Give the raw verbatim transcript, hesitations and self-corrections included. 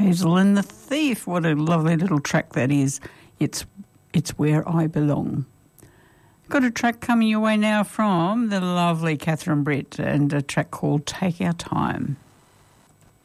Hazel and the Thief. What a lovely little track that is. It's it's Where I Belong. Got a track coming your way now from the lovely Catherine Britt, and a track called Take Our Time.